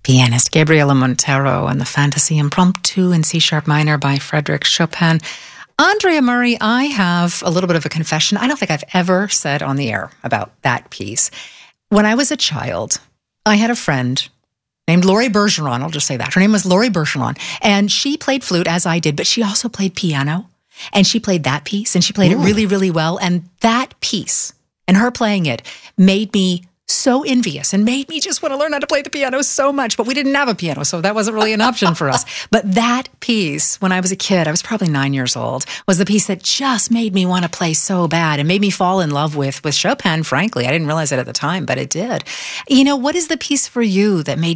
Pianist Gabriela Montero and the Fantasy Impromptu in C-sharp minor by Frédéric Chopin. Andrea Murray, I have a little bit of a confession I don't think I've ever said on the air about that piece. When I was a child, I had a friend named Laurie Bergeron. I'll just say that. Her name was Laurie Bergeron. And she played flute, as I did, but she also played piano. And she played that piece, and she played it really, really well. And that piece, and her playing it, made me so envious and made me just want to learn how to play the piano so much. But we didn't have a piano, so that wasn't really an option for us. But that piece, when I was a kid, I was probably 9 years old, was the piece that just made me want to play so bad and made me fall in love with Chopin, frankly. I didn't realize it at the time, but it did. You know, what is the piece for you that made